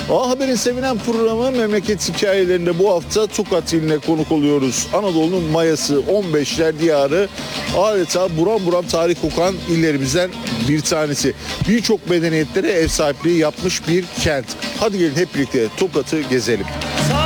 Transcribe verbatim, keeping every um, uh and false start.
A Haber'in sevilen programı Memleket Hikayelerinde bu hafta Tokat iline konuk oluyoruz. Anadolu'nun mayası, on beşler diyarı, adeta buram buram tarih kokan illerimizden bir tanesi. Birçok medeniyetlere ev sahipliği yapmış bir kent. Hadi gelin hep birlikte Tokat'ı gezelim.